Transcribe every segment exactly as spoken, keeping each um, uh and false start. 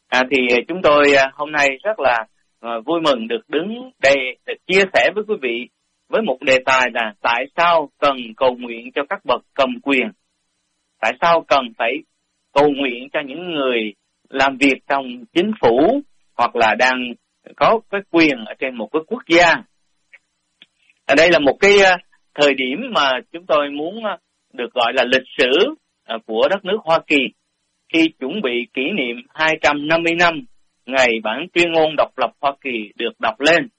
À, thì chúng tôi hôm nay rất là uh, vui mừng được đứng đây để chia sẻ với quý vị với một đề tài là tại sao cần cầu nguyện cho các bậc cầm quyền. Tại sao cần phải cầu nguyện cho những người làm việc trong chính phủ hoặc là đang có cái quyền ở trên một cái quốc gia. Ở đây là một cái uh, thời điểm mà chúng tôi muốn uh, được gọi là lịch sử uh, của đất nước Hoa Kỳ, khi chuẩn bị kỷ niệm hai trăm năm mươi năm ngày bản tuyên ngôn độc lập Hoa Kỳ được đọc lên.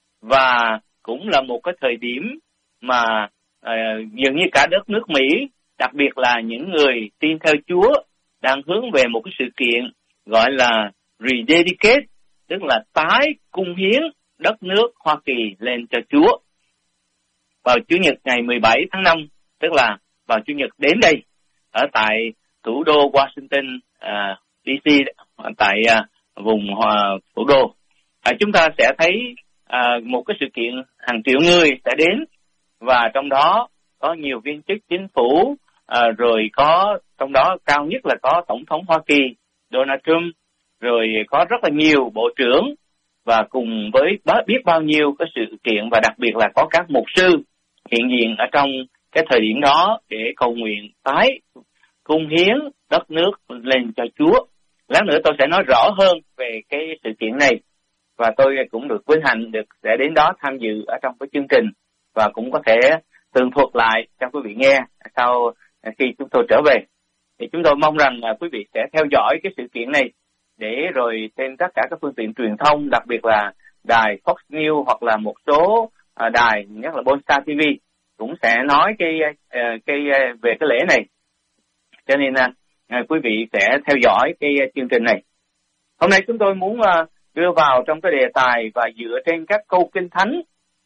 Và cũng là một cái thời điểm mà uh, dường như cả đất nước Mỹ, đặc biệt là những người tin theo Chúa, đang hướng về một cái sự kiện gọi là rededicate, tức là tái cung hiến đất nước Hoa Kỳ lên cho Chúa. Vào Chủ nhật ngày mười bảy tháng năm, tức là vào Chủ nhật đến đây, ở tại thủ đô Washington uh, đê xê, tại uh, vùng uh, thủ đô, uh, chúng ta sẽ thấy uh, một cái sự kiện hàng triệu người sẽ đến, và trong đó có nhiều viên chức chính phủ, uh, rồi có trong đó cao nhất là có Tổng thống Hoa Kỳ Donald Trump, rồi có rất là nhiều bộ trưởng, và cùng với biết bao nhiêu cái sự kiện, và đặc biệt là có các mục sư hiện diện ở trong cái thời điểm đó để cầu nguyện tái cung hiến đất nước lên cho Chúa. Lát nữa tôi sẽ nói rõ hơn về cái sự kiện này, và tôi cũng được vinh hạnh được sẽ đến đó tham dự ở trong cái chương trình, và cũng có thể tường thuật lại cho quý vị nghe sau khi chúng tôi trở về. Thì chúng tôi mong rằng quý vị sẽ theo dõi cái sự kiện này, để rồi trên tất cả các phương tiện truyền thông, đặc biệt là đài Fox News hoặc là một số đài, nhất là Bonsa ti vi, cũng sẽ nói cái cái về cái lễ này. Cho nên à, quý vị sẽ theo dõi cái chương trình này. Hôm nay chúng tôi muốn uh, đưa vào trong cái đề tài và dựa trên các câu kinh thánh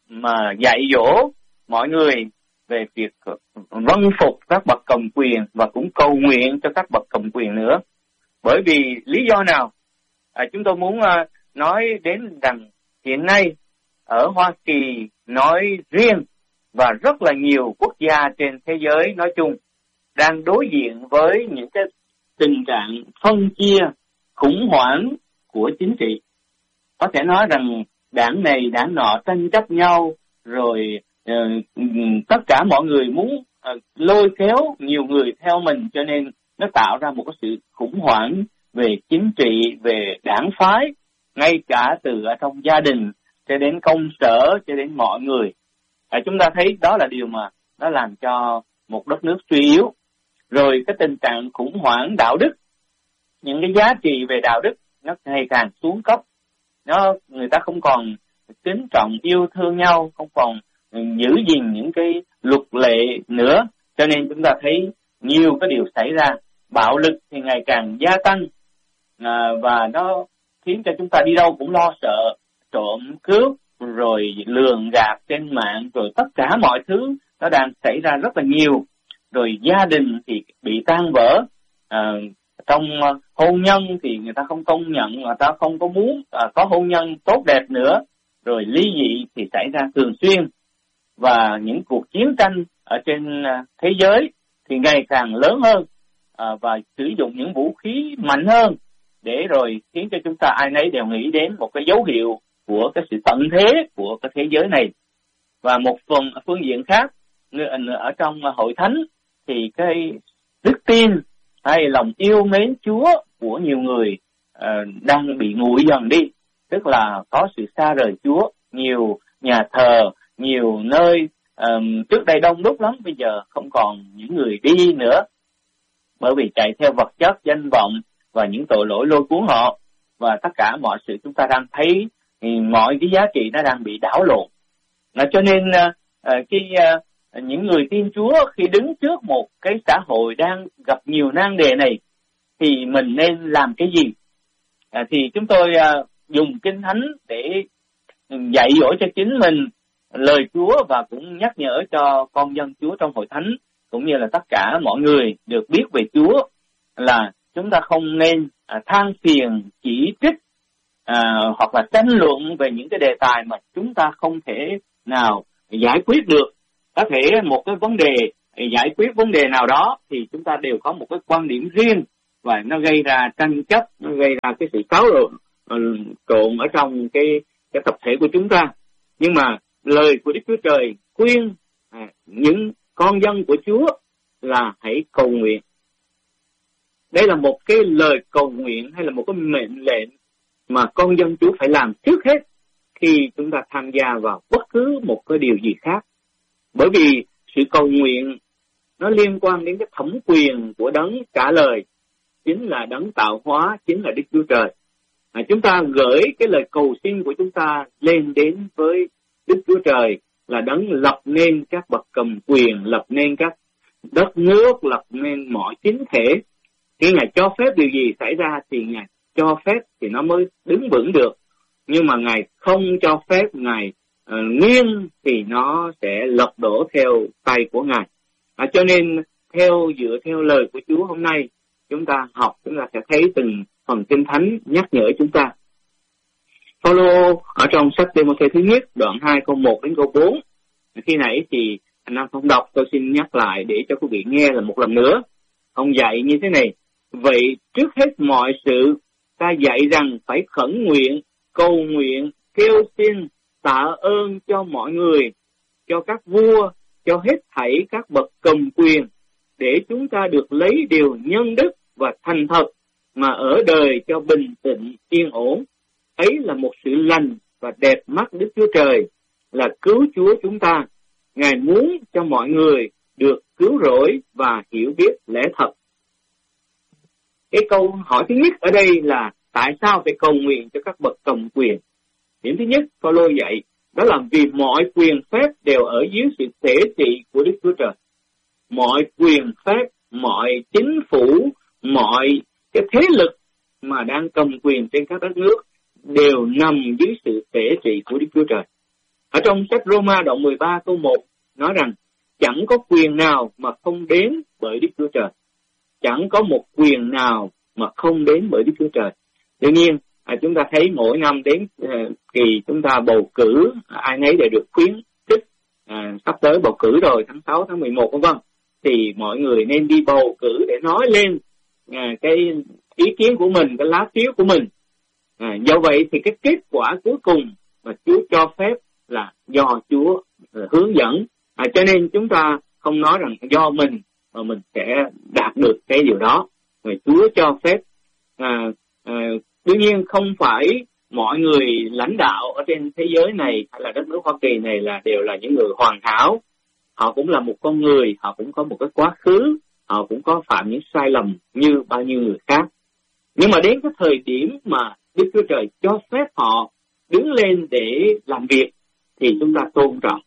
mà dạy dỗ mọi người về việc vâng phục các bậc cầm quyền, và cũng cầu nguyện cho các bậc cầm quyền nữa. Bởi vì lý do nào? À, chúng tôi muốn uh, nói đến rằng hiện nay ở Hoa Kỳ nói riêng, và rất là nhiều quốc gia trên thế giới nói chung, đang đối diện với những cái tình trạng phân chia khủng hoảng của chính trị. Có thể nói rằng đảng này đảng nọ tranh chấp nhau, rồi uh, tất cả mọi người muốn uh, lôi kéo nhiều người theo mình, cho nên nó tạo ra một cái sự khủng hoảng về chính trị, về đảng phái, ngay cả từ ở trong gia đình cho đến công sở, cho đến mọi người. À, chúng ta thấy đó là điều mà nó làm cho một đất nước suy yếu. Rồi cái tình trạng khủng hoảng đạo đức, những cái giá trị về đạo đức nó ngày càng xuống cấp. Nó người ta không còn kính trọng yêu thương nhau, không còn giữ gìn những cái luật lệ nữa. Cho nên chúng ta thấy nhiều cái điều xảy ra, bạo lực thì ngày càng gia tăng, à, và nó khiến cho chúng ta đi đâu cũng lo sợ, trộm cướp, rồi lường gạt trên mạng, rồi tất cả mọi thứ nó đang xảy ra rất là nhiều. Rồi gia đình thì bị tan vỡ, à, trong hôn nhân thì người ta không công nhận, người ta không có muốn à, có hôn nhân tốt đẹp nữa. Rồi ly dị thì xảy ra thường xuyên, và những cuộc chiến tranh ở trên thế giới thì ngày càng lớn hơn, à, và sử dụng những vũ khí mạnh hơn, để rồi khiến cho chúng ta ai nấy đều nghĩ đến một cái dấu hiệu của cái sự tận thế của cái thế giới này. Và một phần phương diện khác, ở trong hội thánh thì cái đức tin hay lòng yêu mến Chúa của nhiều người uh, đang bị nguội dần đi, tức là có sự xa rời Chúa. Nhiều nhà thờ, nhiều nơi um, trước đây đông đúc lắm, bây giờ không còn những người đi nữa, bởi vì chạy theo vật chất, danh vọng và những tội lỗi lôi cuốn họ. Và tất cả mọi sự chúng ta đang thấy, thì mọi cái giá trị nó đang bị đảo lộn. Và cho nên uh, khi uh, những người tin Chúa khi đứng trước một cái xã hội đang gặp nhiều nan đề này, thì mình nên làm cái gì? À, thì chúng tôi à, dùng Kinh Thánh để dạy dỗ cho chính mình lời Chúa, và cũng nhắc nhở cho con dân Chúa trong hội thánh, cũng như là tất cả mọi người được biết về Chúa, là chúng ta không nên à, than phiền, chỉ trích, à, hoặc là tranh luận về những cái đề tài mà chúng ta không thể nào giải quyết được. Có thể một cái vấn đề, giải quyết vấn đề nào đó thì chúng ta đều có một cái quan điểm riêng, và nó gây ra tranh chấp, nó gây ra cái sự xáo trộn trộn ở trong cái cái tập thể của chúng ta. Nhưng mà lời của Đức Chúa Trời khuyên à, những con dân của Chúa là hãy cầu nguyện. Đây là một cái lời cầu nguyện hay là một cái mệnh lệnh mà con dân Chúa phải làm trước hết khi chúng ta tham gia vào bất cứ một cái điều gì khác. Bởi vì sự cầu nguyện nó liên quan đến cái thẩm quyền của đấng trả lời, chính là đấng tạo hóa, chính là Đức Chúa Trời. À, chúng ta gửi cái lời cầu xin của chúng ta lên đến với Đức Chúa Trời là đấng lập nên các bậc cầm quyền, lập nên các đất nước, lập nên mọi chính thể. Khi Ngài cho phép điều gì xảy ra thì Ngài cho phép thì nó mới đứng vững được. Nhưng mà Ngài không cho phép, Ngài uh, nghiêng thì nó sẽ lật đổ theo tay của Ngài. À, cho nên theo dựa theo lời của Chúa hôm nay, chúng ta học, chúng ta sẽ thấy từng phần Kinh Thánh nhắc nhở chúng ta. Phaolô ở trong sách Timothée thứ nhất, đoạn hai câu một đến câu bốn. Khi nãy thì anh em không đọc, tôi xin nhắc lại để cho quý vị nghe là một lần nữa. Ông dạy như thế này: vậy trước hết mọi sự, ta dạy rằng phải khẩn nguyện, cầu nguyện, kêu xin, tạ ơn cho mọi người, cho các vua, cho hết thảy các bậc cầm quyền, để chúng ta được lấy điều nhân đức và thành thật mà ở đời cho bình tĩnh, yên ổn. Ấy là một sự lành và đẹp mắt Đức Chúa Trời, là cứu Chúa chúng ta. Ngài muốn cho mọi người được cứu rỗi và hiểu biết lẽ thật. Cái câu hỏi thứ nhất ở đây là tại sao phải cầu nguyện cho các bậc cầm quyền? Điểm thứ nhất, Phaolô dạy, đó là vì mọi quyền phép đều ở dưới sự thể trị của Đức Chúa Trời. Mọi quyền phép, mọi chính phủ, mọi cái thế lực mà đang cầm quyền trên các đất nước đều nằm dưới sự thể trị của Đức Chúa Trời. Ở trong sách Roma đoạn mười ba câu một nói rằng chẳng có quyền nào mà không đến bởi Đức Chúa Trời. Chẳng có một quyền nào mà không đến bởi Đức Chúa Trời. Tuy nhiên, à, chúng ta thấy mỗi năm đến à, kỳ chúng ta bầu cử, ai nấy đều được khuyến khích, à, sắp tới bầu cử rồi, tháng sáu, tháng mười một vân vân, thì mọi người nên đi bầu cử để nói lên à, cái ý kiến của mình, cái lá phiếu của mình. À, do vậy thì cái kết quả cuối cùng mà Chúa cho phép là do Chúa à, hướng dẫn. À, cho nên chúng ta không nói rằng do mình mà mình sẽ đạt được cái điều đó. Rồi Chúa cho phép. À, à, tuy nhiên không phải mọi người lãnh đạo ở trên thế giới này hay là đất nước Hoa Kỳ này là đều là những người hoàn hảo. Họ cũng là một con người, họ cũng có một cái quá khứ, họ cũng có phạm những sai lầm như bao nhiêu người khác. Nhưng mà đến cái thời điểm mà Đức Chúa Trời cho phép họ đứng lên để làm việc thì chúng ta tôn trọng.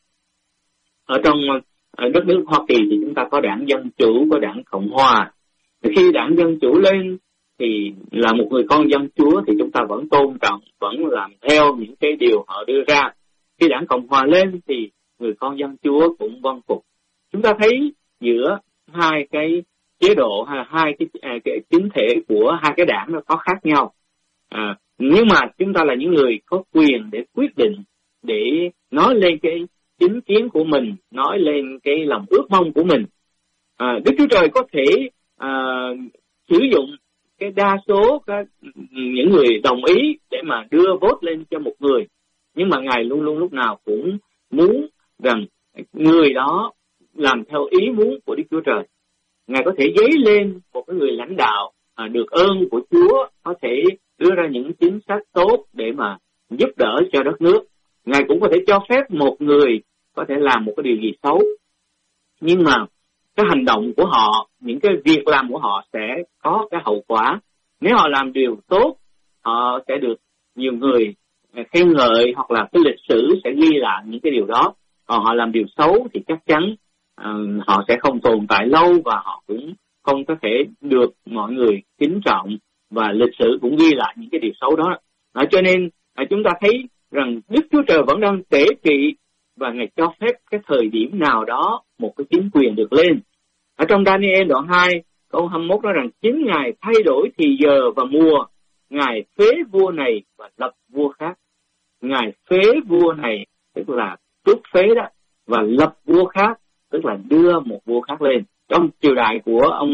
Ở trong ở đất nước Hoa Kỳ thì chúng ta có đảng Dân Chủ, có đảng Cộng Hòa. Khi đảng Dân Chủ lên thì là một người con dân Chúa thì chúng ta vẫn tôn trọng, vẫn làm theo những cái điều họ đưa ra. Khi đảng Cộng Hòa lên thì người con dân Chúa cũng vâng phục. Chúng ta thấy giữa hai cái chế độ hay hai cái, à, cái chính thể của hai cái đảng nó có khác nhau. À, nhưng mà chúng ta là những người có quyền để quyết định, để nói lên cái chính kiến của mình, nói lên cái lòng ước mong của mình. À, Đức Chúa Trời có thể à, sử dụng cái đa số các, những người đồng ý để mà đưa vote lên cho một người, nhưng mà Ngài luôn luôn lúc nào cũng muốn rằng người đó làm theo ý muốn của Đức Chúa Trời. Ngài có thể dấy lên một cái người lãnh đạo à, được ơn của Chúa, có thể đưa ra những chính sách tốt để mà giúp đỡ cho đất nước. Ngài cũng có thể cho phép một người có thể làm một cái điều gì xấu, nhưng mà cái hành động của họ, những cái việc làm của họ sẽ có cái hậu quả. Nếu họ làm điều tốt, họ sẽ được nhiều người khen ngợi, hoặc là cái lịch sử sẽ ghi lại những cái điều đó. Còn họ làm điều xấu thì chắc chắn uh, họ sẽ không tồn tại lâu, và họ cũng không có thể được mọi người kính trọng, và lịch sử cũng ghi lại những cái điều xấu đó. À, cho nên à, chúng ta thấy rằng Đức Chúa Trời vẫn đang tể trị, và Ngài cho phép cái thời điểm nào đó một cái chính quyền được lên. Ở trong Daniel đoạn hai câu hai mươi mốt nói rằng chính Ngài thay đổi thì giờ và mùa, Ngài phế vua này và lập vua khác. Ngài phế vua này tức là tước phế đó, và lập vua khác tức là đưa một vua khác lên. Trong triều đại của ông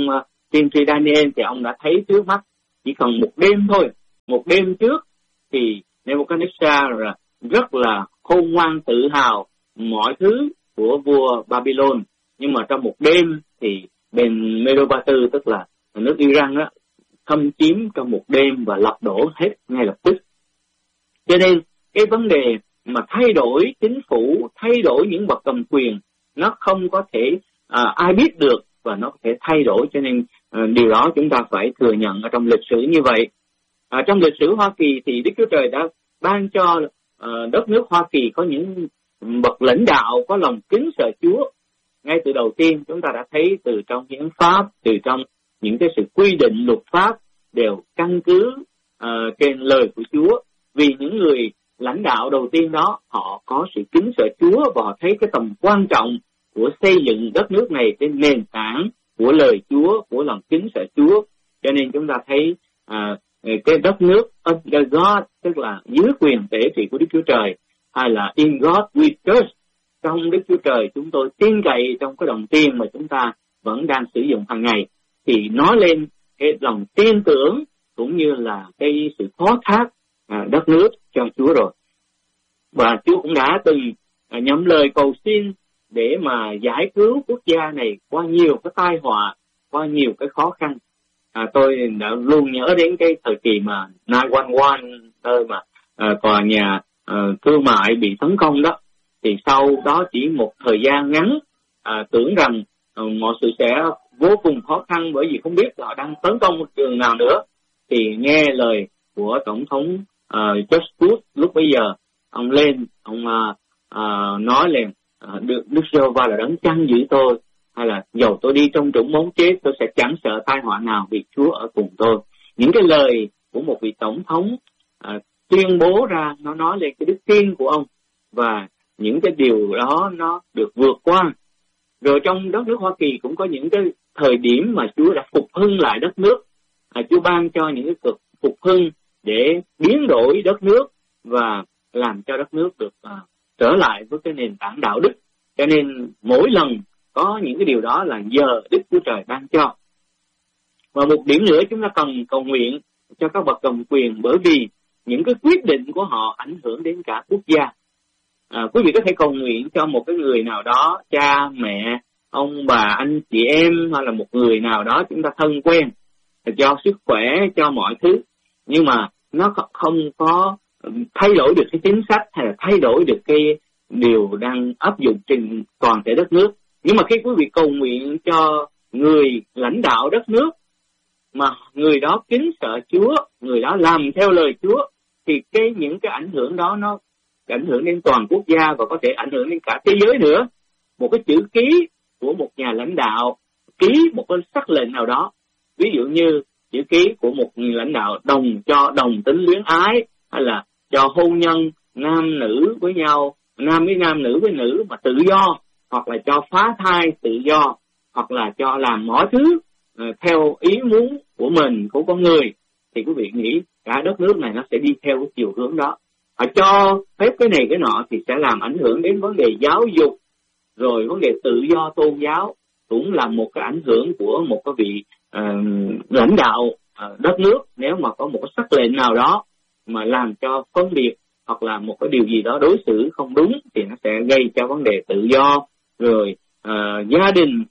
tiên tri Daniel thì ông đã thấy trước mắt chỉ cần một đêm thôi. Một đêm trước thì Nebuchadnezzar rất là khôn ngoan tự hào mọi thứ của vua Babylon, nhưng mà trong một đêm thì bên Medo-Ba-tư, tức là nước Iran đó, thâm chiếm trong một đêm và lật đổ hết ngay lập tức. Cho nên cái vấn đề mà thay đổi chính phủ, thay đổi những bậc cầm quyền, nó không có thể à, ai biết được và nó có thể thay đổi. Cho nên à, điều đó chúng ta phải thừa nhận ở trong lịch sử như vậy. À, trong lịch sử Hoa Kỳ thì Đức Chúa Trời đã ban cho à, đất nước Hoa Kỳ có những bậc lãnh đạo có lòng kính sợ Chúa. Ngay từ đầu tiên chúng ta đã thấy từ trong hiến pháp, từ trong những cái sự quy định luật pháp đều căn cứ uh, trên lời của Chúa. Vì những người lãnh đạo đầu tiên đó họ có sự kính sợ Chúa và họ thấy cái tầm quan trọng của xây dựng đất nước này trên nền tảng của lời Chúa, của lòng kính sợ Chúa. Cho nên chúng ta thấy uh, cái đất nước under God, tức là dưới quyền tể trị của Đức Chúa Trời, hay là in God we trust, trong Đức Chúa Trời chúng tôi tin cậy, trong cái đồng tiền mà chúng ta vẫn đang sử dụng hàng ngày, thì nói lên cái lòng tin tưởng cũng như là cái sự phó thác à, đất nước cho Chúa rồi. Và Chúa cũng đã từng à, nhậm lời cầu xin để mà giải cứu quốc gia này qua nhiều cái tai họa, qua nhiều cái khó khăn. À, tôi đã luôn nhớ đến cái thời kỳ mà chín một một, nơi mà à, tòa nhà à, thương mại bị tấn công đó. Thì sau đó chỉ một thời gian ngắn, à, tưởng rằng à, mọi sự sẽ vô cùng khó khăn, bởi vì không biết họ đang tấn công một trường nào nữa. Thì nghe lời của Tổng thống uh, George Bush lúc bấy giờ, ông lên, ông uh, uh, nói lên uh, Đức, Đức Giê-hô-va là đấng chăn giữ tôi, hay là dầu tôi đi trong trũng móng chết tôi sẽ chẳng sợ tai họa nào vì Chúa ở cùng tôi. Những cái lời của một vị Tổng thống uh, tuyên bố ra, nó nói lên cái đức tin của ông, và những cái điều đó nó được vượt qua. Rồi trong đất nước Hoa Kỳ cũng có những cái thời điểm mà Chúa đã phục hưng lại đất nước. À, Chúa ban cho những cái cực phục hưng để biến đổi đất nước và làm cho đất nước được à, trở lại với cái nền tảng đạo đức. Cho nên mỗi lần có những cái điều đó là nhờ Đức Chúa Trời ban cho. Và một điểm nữa chúng ta cần cầu nguyện cho các bậc cầm quyền, bởi vì những cái quyết định của họ ảnh hưởng đến cả quốc gia. À, quý vị có thể cầu nguyện cho một cái người nào đó, cha, mẹ, ông, bà, anh, chị em, hay là một người nào đó chúng ta thân quen, cho sức khỏe, cho mọi thứ. Nhưng mà nó không có thay đổi được cái chính sách, hay là thay đổi được cái điều đang áp dụng trên toàn thể đất nước. Nhưng mà khi quý vị cầu nguyện cho người lãnh đạo đất nước, mà người đó kính sợ Chúa, người đó làm theo lời Chúa, thì cái những cái ảnh hưởng đó nó ảnh hưởng đến toàn quốc gia và có thể ảnh hưởng đến cả thế giới nữa. Một cái chữ ký của một nhà lãnh đạo, ký một cái sắc lệnh nào đó, ví dụ như chữ ký của một người lãnh đạo đồng cho đồng tính luyến ái, hay là cho hôn nhân nam nữ với nhau, nam với nam, nữ với nữ mà tự do, hoặc là cho phá thai tự do, hoặc là cho làm mọi thứ uh, theo ý muốn của mình, của con người, thì quý vị nghĩ cả đất nước này nó sẽ đi theo cái chiều hướng đó. Họ cho phép cái này cái nọ thì sẽ làm ảnh hưởng đến vấn đề giáo dục, rồi vấn đề tự do tôn giáo cũng là một cái ảnh hưởng của một cái vị uh, lãnh đạo uh, đất nước. Nếu mà có một cái sắc lệnh nào đó mà làm cho phân biệt hoặc là một cái điều gì đó đối xử không đúng thì nó sẽ gây cho vấn đề tự do. Rồi uh, gia đình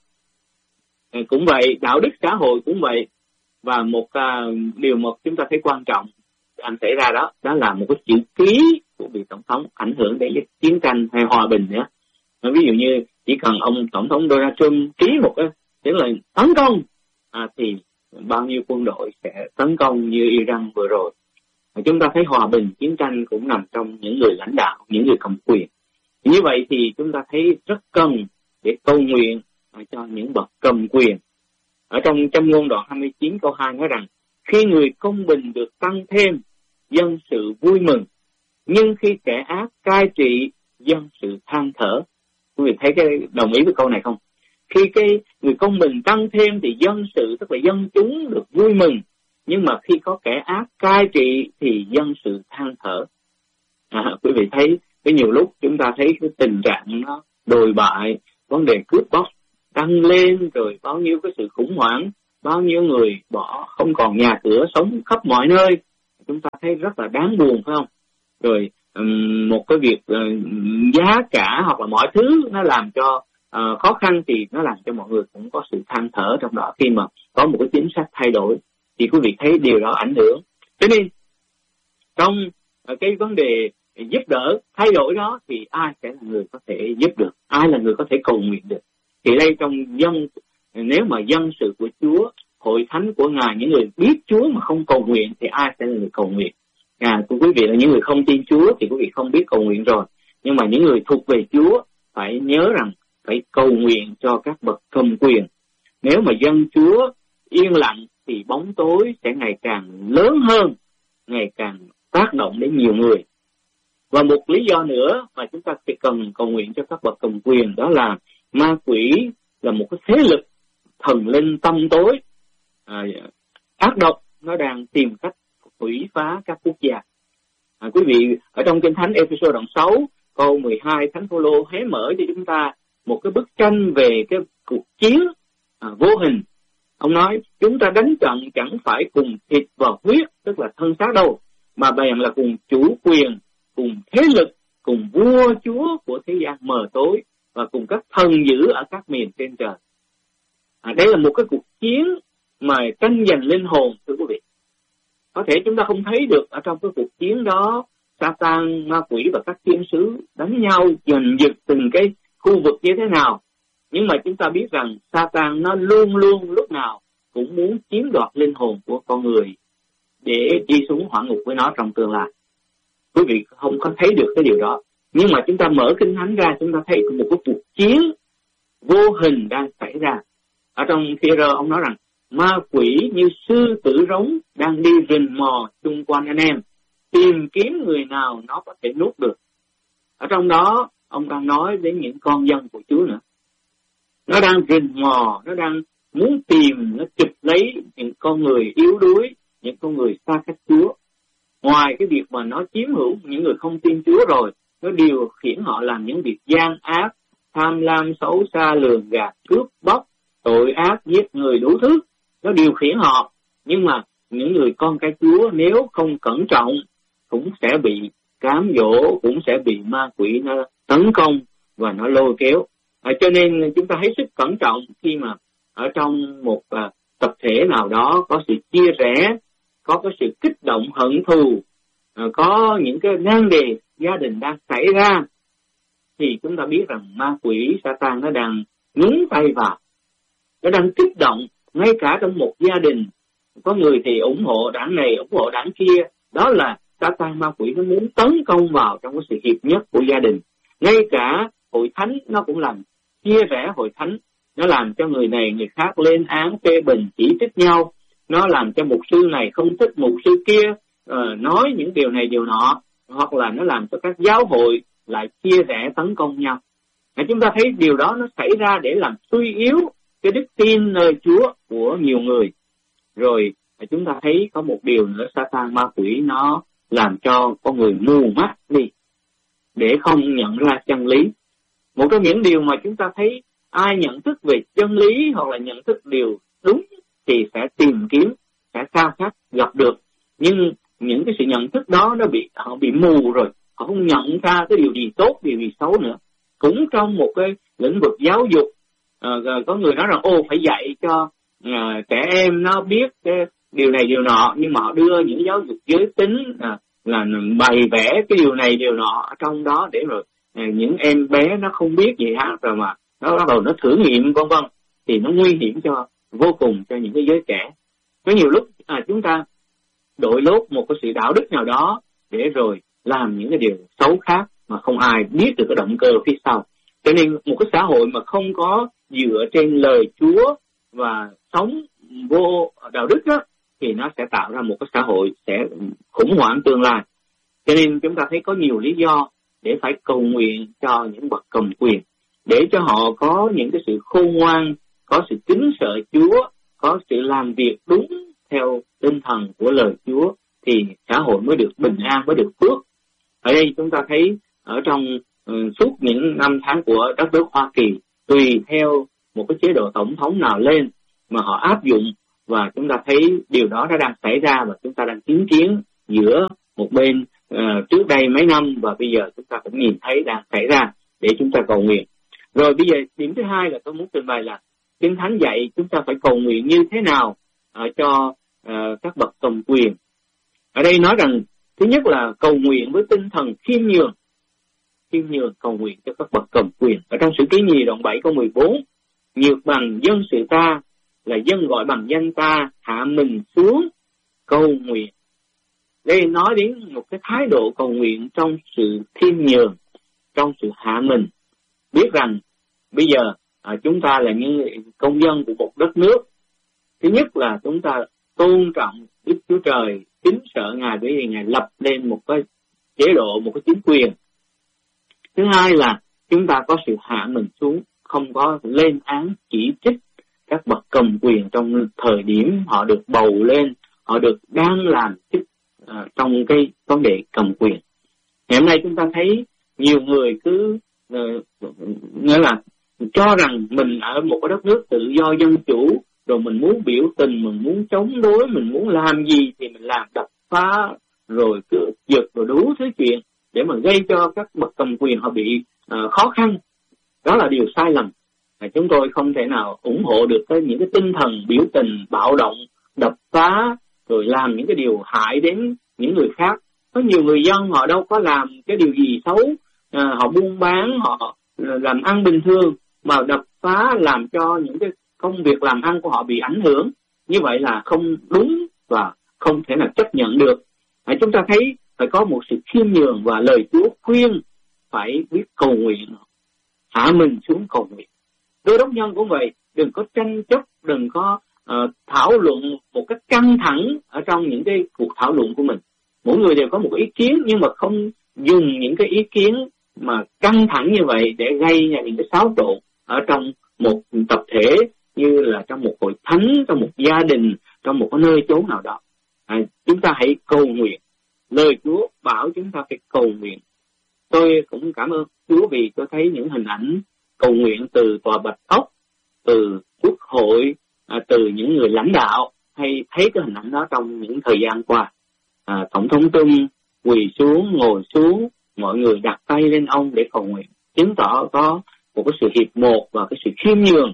uh, cũng vậy, đạo đức xã hội cũng vậy. Và một uh, điều một chúng ta thấy quan trọng anh xảy ra đó, đó là một cái chữ ký của vị tổng thống ảnh hưởng đến chiến tranh hay hòa bình nữa. Ví dụ như chỉ cần ông tổng thống Donald Trump ký một cái tiếng lệnh tấn công, à, thì bao nhiêu quân đội sẽ tấn công như Iran vừa rồi. Và chúng ta thấy hòa bình, chiến tranh cũng nằm trong những người lãnh đạo, những người cầm quyền. Như vậy thì chúng ta thấy rất cần để cầu nguyện cho những bậc cầm quyền. Ở trong Châm ngôn đoạn hai mươi chín câu hai nói rằng, khi người công bình được tăng thêm, dân sự vui mừng, nhưng khi kẻ ác cai trị, dân sự than thở. Quý vị thấy cái đồng ý với câu này không? Khi cái người công bình tăng thêm thì dân sự, tức là dân chúng được vui mừng, nhưng mà khi có kẻ ác cai trị thì dân sự than thở. À, quý vị thấy cái nhiều lúc chúng ta thấy cái tình trạng nó đồi bại, vấn đề cướp bóc tăng lên, rồi bao nhiêu cái sự khủng hoảng bao nhiêu người bỏ không còn nhà cửa, sống khắp mọi nơi. Chúng ta thấy rất là đáng buồn, phải không? Rồi um, một cái việc uh, giá cả hoặc là mọi thứ nó làm cho uh, khó khăn, thì nó làm cho mọi người cũng có sự than thở trong đó khi mà có một cái chính sách thay đổi. Thì quý vị thấy điều đó ảnh hưởng. Cho nên trong uh, cái vấn đề giúp đỡ thay đổi đó thì ai sẽ là người có thể giúp được, ai là người có thể cầu nguyện được? Thì đây trong dân, nếu mà dân sự của Chúa, hội thánh của Ngài, những người biết Chúa mà không cầu nguyện thì ai sẽ là người cầu nguyện? À, quý vị là những người không tin Chúa thì quý vị không biết cầu nguyện rồi. Nhưng mà những người thuộc về Chúa phải nhớ rằng phải cầu nguyện cho các bậc cầm quyền. Nếu mà dân Chúa yên lặng thì bóng tối sẽ ngày càng lớn hơn, ngày càng tác động đến nhiều người. Và một lý do nữa mà chúng ta chỉ cần cầu nguyện cho các bậc cầm quyền, đó là ma quỷ là một cái thế lực thần linh tâm tối, à, ác độc, nó đang tìm cách hủy phá các quốc gia. À, quý vị, ở trong Kinh Thánh Ê-phê-sô đoạn sáu câu mười hai, Thánh Phaolô hé mở cho chúng ta một cái bức tranh về cái cuộc chiến à, vô hình. Ông nói chúng ta đánh trận chẳng phải cùng thịt và huyết, tức là thân xác đâu, mà bèn là cùng chủ quyền, cùng thế lực, cùng vua chúa của thế gian mờ tối, và cùng các thần dữ ở các miền trên trời. À, đây là một cái cuộc chiến mà tranh giành linh hồn, thưa quý vị. Có thể chúng ta không thấy được ở trong cái cuộc chiến đó, Satan, ma quỷ và các thiên sứ đánh nhau giành giật từng cái khu vực như thế nào. Nhưng mà chúng ta biết rằng Satan nó luôn luôn lúc nào cũng muốn chiếm đoạt linh hồn của con người để đi xuống hỏa ngục với nó trong tương lai. Quý vị không có thấy được cái điều đó. Nhưng mà chúng ta mở Kinh Thánh ra, chúng ta thấy một cái cuộc chiến vô hình đang xảy ra. Ở trong Phi-e-rơ ông nói rằng ma quỷ như sư tử rống đang đi rình mò xung quanh anh em, tìm kiếm người nào nó có thể nuốt được. Ở trong đó ông đang nói đến những con dân của Chúa nữa. Nó đang rình mò, nó đang muốn tìm, nó chụp lấy những con người yếu đuối, những con người xa cách Chúa. Ngoài cái việc mà nó chiếm hữu những người không tin Chúa rồi, nó điều khiển họ làm những việc gian ác, tham lam, xấu xa, lường gạt, cướp bóc, tội ác, giết người đủ thứ. Nó điều khiển họ. Nhưng mà những người con cái Chúa nếu không cẩn trọng cũng sẽ bị cám dỗ, cũng sẽ bị ma quỷ nó tấn công và nó lôi kéo. À, cho nên chúng ta hết sức cẩn trọng khi mà ở trong một à, tập thể nào đó có sự chia rẽ, có cái sự kích động hận thù, à, có những cái nan đề gia đình đang xảy ra, thì chúng ta biết rằng ma quỷ Satan nó đang nhúng tay vào, nó đang kích động ngay cả trong một gia đình. Có người thì ủng hộ đảng này, ủng hộ đảng kia. Đó là Satan, ma quỷ nó muốn tấn công vào trong cái sự hiệp nhất của gia đình. Ngay cả hội thánh nó cũng làm chia rẽ hội thánh. Nó làm cho người này người khác lên án, phê bình, chỉ trích nhau. Nó làm cho mục sư này không thích mục sư kia, uh, nói những điều này điều nọ. Hoặc là nó làm cho các giáo hội lại chia rẽ tấn công nhau. À, chúng ta thấy điều đó nó xảy ra để làm suy yếu cái đức tin nơi Chúa của nhiều người. Rồi chúng ta thấy có một điều nữa, Satan, ma quỷ nó làm cho con người mù mắt đi để không nhận ra chân lý. Một trong những điều mà chúng ta thấy ai nhận thức về chân lý hoặc là nhận thức điều đúng thì sẽ tìm kiếm, sẽ khao khát gặp được. Nhưng những cái sự nhận thức đó nó bị họ bị mù rồi, họ không nhận ra cái điều gì tốt, điều gì xấu nữa. Cũng trong một cái lĩnh vực giáo dục, à, có người nói rằng ô phải dạy cho à, trẻ em nó biết cái điều này điều nọ, nhưng mà họ đưa những giáo dục giới tính à, là bày vẽ cái điều này điều nọ ở trong đó để rồi à, những em bé nó không biết gì hết rồi mà nó bắt đầu nó thử nghiệm vân vân, thì nó nguy hiểm cho vô cùng cho những cái giới trẻ. Có nhiều lúc à, chúng ta đội lốt một cái sự đạo đức nào đó để rồi làm những cái điều xấu khác mà không ai biết được cái động cơ phía sau. Cho nên một cái xã hội mà không có dựa trên lời Chúa và sống vô đạo đức đó, thì nó sẽ tạo ra một cái xã hội sẽ khủng hoảng tương lai. Cho nên chúng ta thấy có nhiều lý do để phải cầu nguyện cho những bậc cầm quyền, để cho họ có những cái sự khôn ngoan, có sự kính sợ Chúa, có sự làm việc đúng theo tinh thần của lời Chúa, thì xã hội mới được bình an, mới được phước. Ở đây chúng ta thấy ở trong uh, suốt những năm tháng của đất nước Hoa Kỳ, tùy theo một cái chế độ tổng thống nào lên mà họ áp dụng và chúng ta thấy điều đó đã đang xảy ra và chúng ta đang chứng kiến giữa một bên uh, trước đây mấy năm và bây giờ chúng ta cũng nhìn thấy đang xảy ra để chúng ta cầu nguyện. Rồi bây giờ điểm thứ hai là tôi muốn trình bày là Kinh Thánh dạy chúng ta phải cầu nguyện như thế nào uh, cho uh, các bậc cầm quyền. Ở đây nói rằng thứ nhất là cầu nguyện với tinh thần khiêm nhường, khiêm nhường cầu nguyện cho các bậc cầm quyền. Ở trong Sử Ký Nhì đoạn bảy câu mười bốn, nhược bằng dân sự ta là dân gọi bằng danh ta, hạ mình xuống cầu nguyện. Đây nói đến một cái thái độ cầu nguyện trong sự khiêm nhường, trong sự hạ mình, biết rằng bây giờ à, chúng ta là những công dân của một đất nước. Thứ nhất là chúng ta tôn trọng Đức Chúa Trời, kính sợ Ngài bởi vì Ngài lập lên một cái chế độ, một cái chính quyền. Thứ hai là chúng ta có sự hạ mình xuống, không có lên án chỉ trích các bậc cầm quyền trong thời điểm họ được bầu lên, họ được đang làm chức uh, trong cái vấn đề cầm quyền. Ngày hôm nay chúng ta thấy nhiều người cứ uh, nghĩa là cho rằng mình ở một cái đất nước tự do dân chủ, rồi mình muốn biểu tình, mình muốn chống đối, mình muốn làm gì thì mình làm, đập phá, rồi cứ giật rồi đủ thứ chuyện để mà gây cho các bậc cầm quyền họ bị uh, khó khăn. Đó là điều sai lầm. Chúng tôi không thể nào ủng hộ được cái, những cái tinh thần biểu tình, bạo động, đập phá, rồi làm những cái điều hại đến những người khác. Có nhiều người dân họ đâu có làm cái điều gì xấu, à, họ buôn bán, họ làm ăn bình thường, mà đập phá làm cho những cái công việc làm ăn của họ bị ảnh hưởng. Như vậy là không đúng và không thể nào chấp nhận được. À, chúng ta thấy phải có một sự khiêm nhường và lời Chúa khuyên phải biết cầu nguyện, hạ mình xuống cầu nguyện. Đô đốc nhân cũng vậy, đừng có tranh chấp, đừng có uh, thảo luận một cách căng thẳng ở trong những cái cuộc thảo luận của mình. Mỗi người đều có một ý kiến, nhưng mà không dùng những cái ý kiến mà căng thẳng như vậy để gây ra những cái xáo trộn ở trong một tập thể, như là trong một hội thánh, trong một gia đình, trong một cái nơi chốn nào đó. À, chúng ta hãy cầu nguyện. Lời Chúa bảo chúng ta phải cầu nguyện. Tôi cũng cảm ơn Chúa vì tôi thấy những hình ảnh cầu nguyện từ tòa Bạch Ốc, từ Quốc hội, à, từ những người lãnh đạo, hay thấy cái hình ảnh đó trong những thời gian qua. À, Tổng thống Trung quỳ xuống, ngồi xuống, mọi người đặt tay lên ông để cầu nguyện, chứng tỏ có một cái sự hiệp một và cái sự khiêm nhường.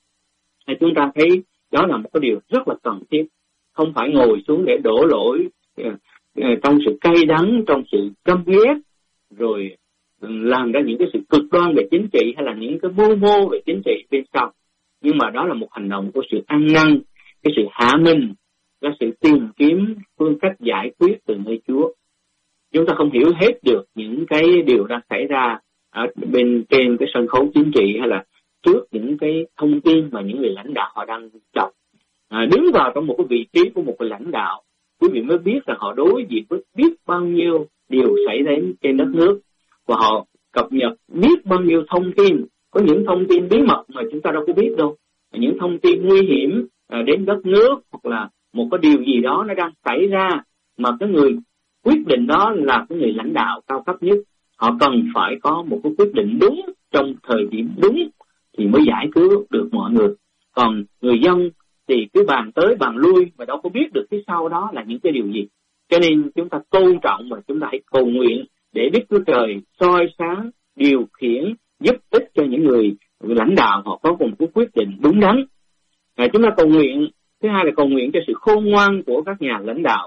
Thì chúng ta thấy đó là một cái điều rất là cần thiết, không phải ngồi xuống để đổ lỗi uh, uh, trong sự cay đắng, trong sự căm ghét, rồi làm ra những cái sự cực đoan về chính trị hay là những cái mưu mô về chính trị bên sau. Nhưng mà đó là một hành động của sự ăn năn, cái sự hạ mình, cái sự tìm kiếm phương cách giải quyết từ nơi Chúa. Chúng ta không hiểu hết được những cái điều đang xảy ra ở bên trên cái sân khấu chính trị hay là trước những cái thông tin mà những người lãnh đạo họ đang đọc. À, đứng vào trong một cái vị trí của một cái lãnh đạo, quý vị mới biết rằng họ đối diện với biết bao nhiêu điều xảy đến trên đất nước, và họ cập nhật biết bao nhiêu thông tin. Có những thông tin bí mật mà chúng ta đâu có biết đâu, những thông tin nguy hiểm đến đất nước, hoặc là một cái điều gì đó nó đang xảy ra mà cái người quyết định đó là cái người lãnh đạo cao cấp nhất. Họ cần phải có một cái quyết định đúng trong thời điểm đúng thì mới giải cứu được mọi người. Còn người dân thì cứ bàn tới bàn lui mà đâu có biết được phía sau đó là những cái điều gì. Cho nên chúng ta tôn trọng và chúng ta hãy cầu nguyện để Đức Chúa Trời soi sáng, điều khiển, giúp ích cho những người lãnh đạo họ có một cái quyết định đúng đắn. À, chúng ta cầu nguyện. Thứ hai là cầu nguyện cho sự khôn ngoan của các nhà lãnh đạo.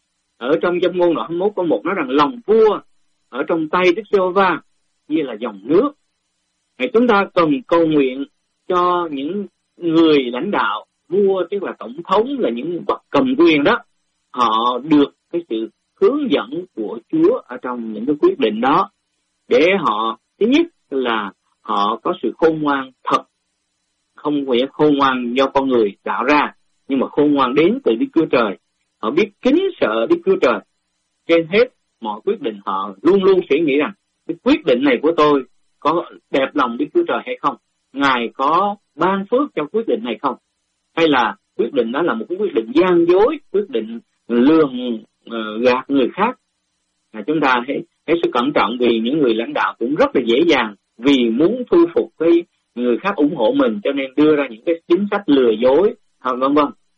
Ở trong Châm ngôn đoạn hai mươi mốt câu một nói rằng lòng vua ở trong tay Đức Giê-hô-va như là dòng nước. À, chúng ta cần cầu nguyện cho những người lãnh đạo, vua tức là tổng thống, là những bậc cầm quyền đó, họ được cái sự hướng dẫn của Chúa ở trong những cái quyết định đó, để họ thứ nhất là họ có sự khôn ngoan thật, không phải khôn ngoan do con người tạo ra, nhưng mà khôn ngoan đến từ Đức Chúa Trời. Họ biết kính sợ Đức Chúa Trời. Trên hết mọi quyết định họ luôn luôn suy nghĩ rằng cái quyết định này của tôi có đẹp lòng Đức Chúa Trời hay không, Ngài có ban phước cho quyết định này không, hay là quyết định đó là một cái quyết định gian dối, quyết định lường uh, gạt người khác. À, chúng ta hãy hết sức cẩn trọng, vì những người lãnh đạo cũng rất là dễ dàng vì muốn thu phục cái người khác ủng hộ mình, cho nên đưa ra những cái chính sách lừa dối, vân vân.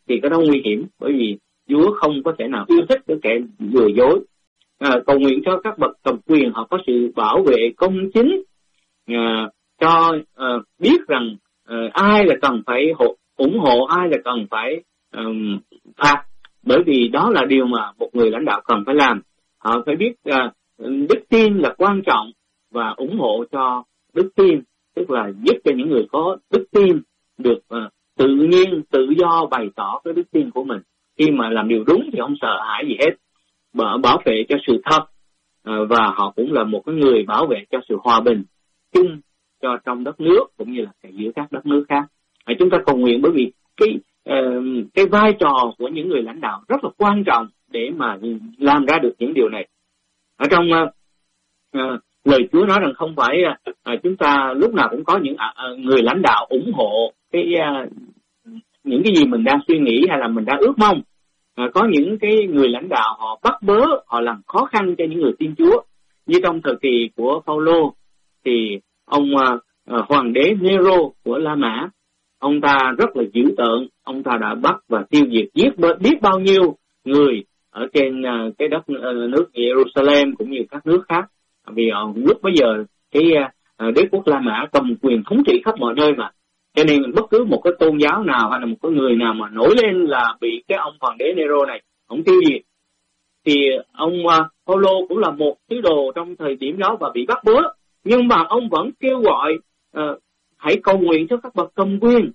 thì cái đó nguy hiểm, bởi vì Chúa không có thể nào yêu thích cái kẻ lừa dối. À, cầu nguyện cho các bậc cầm quyền họ có sự bảo vệ công chính, à, cho à, biết rằng à, ai là cần phải hộ, ủng hộ, ai là cần phải um, phạt, bởi vì đó là điều mà một người lãnh đạo cần phải làm. Họ phải biết à, đức tin là quan trọng và ủng hộ cho đức tin, tức là giúp cho những người có đức tin được à, tự nhiên, tự do bày tỏ cái đức tin của mình. Khi mà làm điều đúng thì không sợ hãi gì hết, bảo, bảo vệ cho sự thật, à, và họ cũng là một cái người bảo vệ cho sự hòa bình chung cho trong đất nước cũng như là giữa các đất nước khác. À, chúng ta cầu nguyện bởi vì cái uh, cái vai trò của những người lãnh đạo rất là quan trọng để mà làm ra được những điều này. Ở trong uh, uh, lời Chúa nói rằng không phải uh, chúng ta lúc nào cũng có những uh, người lãnh đạo ủng hộ cái uh, những cái gì mình đang suy nghĩ hay là mình đang ước mong. À, có những cái người lãnh đạo họ bắt bớ, họ làm khó khăn cho những người tin Chúa. Như trong thời kỳ của Phaolô thì ông uh, uh, hoàng đế Nero của La Mã, ông ta rất là dữ tợn, ông ta đã bắt và tiêu diệt giết biết bao nhiêu người ở trên uh, cái đất uh, nước Jerusalem cũng như các nước khác. Vì uh, lúc bây giờ cái uh, đế quốc La Mã cầm quyền thống trị khắp mọi nơi mà. Cho nên bất cứ một cái tôn giáo nào hay là một cái người nào mà nổi lên là bị cái ông hoàng đế Nero này ông tiêu diệt. Thì ông uh, Phaolô cũng là một tín đồ trong thời điểm đó và bị bắt bớ, nhưng mà ông vẫn kêu gọi uh, hãy cầu nguyện cho các bậc cầm quyền.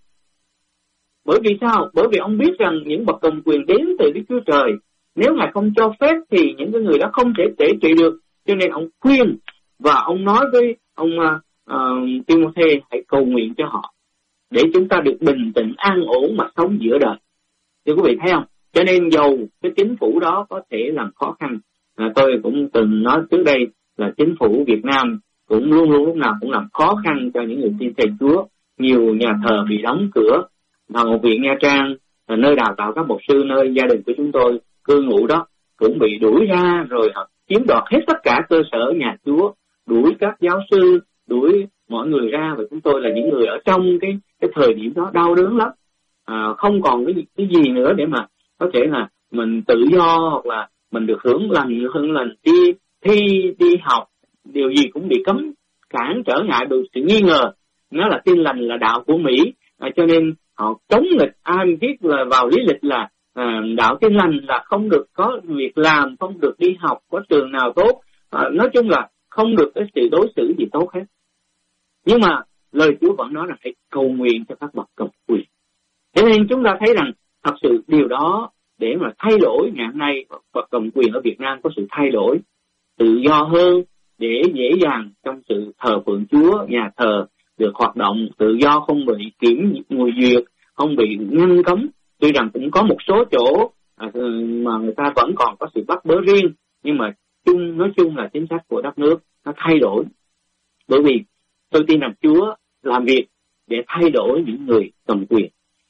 Bởi vì sao? Bởi vì ông biết rằng những bậc cầm quyền đến từ Đức Chúa Trời, nếu Ngài không cho phép thì những cái người đó không thể tể trị được. Cho nên ông khuyên và ông nói với ông uh, uh, Timôthê hãy cầu nguyện cho họ, để chúng ta được bình tĩnh, an ổn mà sống giữa đời. Thưa quý vị thấy không? Cho nên dầu cái chính phủ đó có thể làm khó khăn, à, tôi cũng từng nói trước đây là chính phủ Việt Nam cũng luôn luôn lúc nào cũng làm khó khăn cho những người tin thầy Chúa. Nhiều nhà thờ bị đóng cửa, Học viện Nha Trang là nơi đào tạo các mục sư, nơi gia đình của chúng tôi cư ngụ đó, cũng bị đuổi ra, rồi họ chiếm đoạt hết tất cả cơ sở nhà Chúa, đuổi các giáo sư, đuổi mọi người ra, và chúng tôi là những người ở trong cái cái thời điểm đó đau đớn lắm, à, không còn cái cái gì nữa để mà có thể là mình tự do hoặc là mình được hưởng lành hơn lành đi thi đi học, điều gì cũng bị cấm cản trở ngại bởi sự nghi ngờ nó là tin lành là đạo của Mỹ, à, cho nên họ chống nghịch. Ai biết là vào lý lịch là à, đạo tin lành là không được có việc làm, không được đi học, có trường nào tốt, à, nói chung là không được cái sự đối xử gì tốt hết. Nhưng mà lời Chúa vẫn nói là hãy cầu nguyện cho các bậc cầm quyền. Thế nên chúng ta thấy rằng thật sự điều đó để mà thay đổi ngày hôm nay, bậc cầm quyền ở Việt Nam có sự thay đổi, tự do hơn để dễ dàng trong sự thờ phượng Chúa, nhà thờ được hoạt động tự do, không bị kiểm ngồi duyệt, không bị ngăn cấm. Tuy rằng cũng có một số chỗ à, mà người ta vẫn còn có sự bắt bớ riêng, nhưng mà chung nói chung là chính sách của đất nước nó thay đổi. Bởi vì tôi tin rằng Chúa làm việc để thay đổi những người cầm quyền.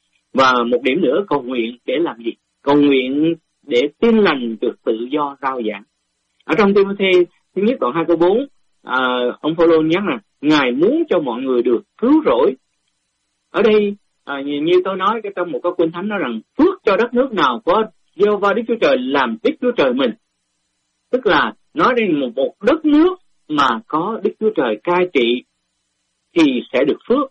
Và một điểm nữa, cầu nguyện để làm gì? Cầu nguyện để tin lành được tự do rao giảng. Ở trong Timôthê thứ nhất đoạn hai câu bốn, à, ông Phaolô nhắc rằng Ngài muốn cho mọi người được cứu rỗi. Ở đây à, như, như tôi nói cái trong một câu kinh thánh nói rằng phước cho đất nước nào có Giê-hô-va Đức Chúa Trời làm Đức Chúa Trời mình. Tức là nói đến một, một đất nước mà có Đức Chúa Trời cai trị thì sẽ được phước.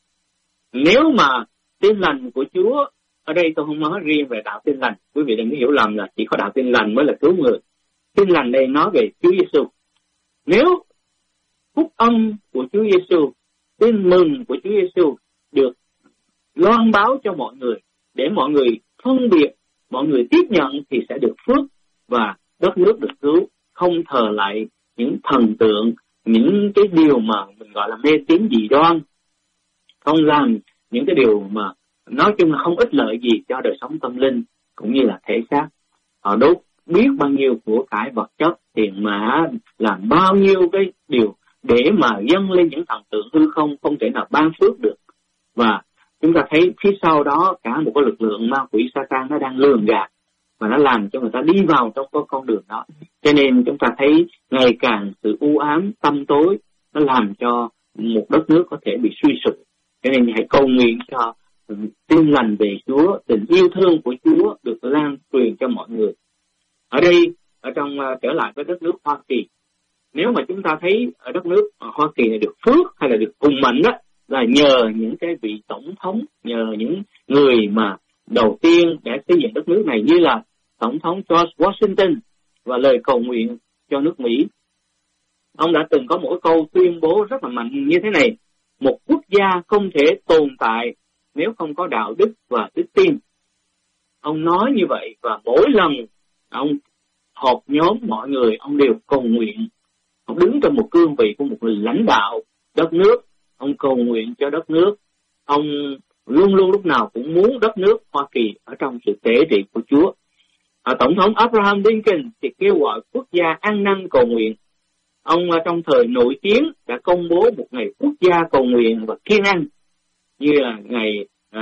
Nếu mà tin lành của Chúa, ở đây tôi không nói riêng về đạo tin lành, quý vị đừng hiểu lầm là chỉ có đạo tin lành mới là cứu người. Tin lành đây nói về Chúa Giêsu. Nếu phúc âm của Chúa Giêsu, tin mừng của Chúa Giêsu được loan báo cho mọi người, để mọi người phân biệt, mọi người tiếp nhận thì sẽ được phước và đất nước được cứu. Không thờ lại những thần tượng, những cái điều mà mình gọi là mê tín dị đoan, không làm những cái điều mà nói chung là không ích lợi gì cho đời sống tâm linh cũng như là thể xác. Họ đốt biết bao nhiêu của cải vật chất, tiền mã, làm bao nhiêu cái điều để mà dâng lên những thần tượng hư không, không thể nào ban phước được. Và chúng ta thấy phía sau đó cả một cái lực lượng ma quỷ Sa-tan nó đang lường gạt và nó làm cho người ta đi vào trong cái con đường đó. Cho nên chúng ta thấy ngày càng sự u ám, tăm tối nó làm cho một đất nước có thể bị suy sụp. Cho nên hãy cầu nguyện cho tin lành về Chúa, tình yêu thương của Chúa được lan truyền cho mọi người. Ở đây, ở trong uh, trở lại với đất nước Hoa Kỳ, nếu mà chúng ta thấy ở đất nước uh, Hoa Kỳ này được phước hay là được hùng mạnh đó, là nhờ những cái vị tổng thống, nhờ những người mà đầu tiên đã xây dựng đất nước này, như là Tổng thống George Washington và lời cầu nguyện cho nước Mỹ. Ông đã từng có một câu tuyên bố rất là mạnh như thế này: một quốc gia không thể tồn tại nếu không có đạo đức và đức tin. Ông nói như vậy, và mỗi lần ông họp nhóm mọi người, ông đều cầu nguyện. Ông đứng trong một cương vị của một người lãnh đạo đất nước, ông cầu nguyện cho đất nước. Ông luôn luôn lúc nào cũng muốn đất nước Hoa Kỳ ở trong sự tế trị của Chúa. À, Tổng thống Abraham Lincoln thì kêu gọi quốc gia ăn năn cầu nguyện. Ông trong thời nội chiến đã công bố một ngày quốc gia cầu nguyện và kiêng ăn, như là ngày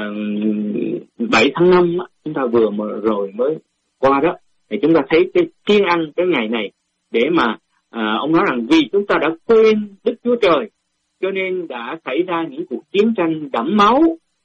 uh, bảy tháng năm chúng ta vừa mà rồi mới qua đó, thì chúng ta thấy cái kiêng ăn cái ngày này để mà uh, ông nói rằng vì chúng ta đã quên Đức Chúa Trời, cho nên đã xảy ra những cuộc chiến tranh đẫm máu